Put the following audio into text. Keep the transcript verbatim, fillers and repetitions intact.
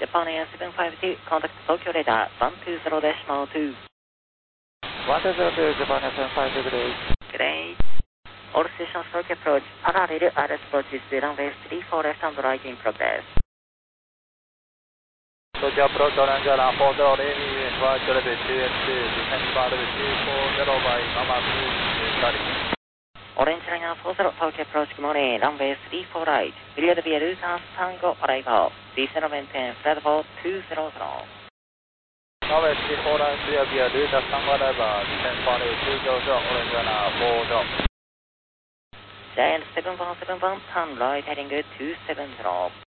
Japan Air seven five two, contact Tokyo radar one two zero decimal two. one two zero two, Japan Air seven five two, good day. Good day. All stations Tokyo approach, parallel, R S approaches to runway three four left and right in progress. Tokyo approach, orange alarm four zero, Lady, try to level two and two, descend bar level two four zero by Mama two, starting. Orange liner four zero, Tokyo approach, good morning, runway three four right. Will be a Luton Tango arrival, descend maintain, flight level two zero zero. Runway three four right, will be a Luton Tango arrival, descend bar level two zero zero, orange liner four zero. Giant seven one seven one, turn right heading two seven zero.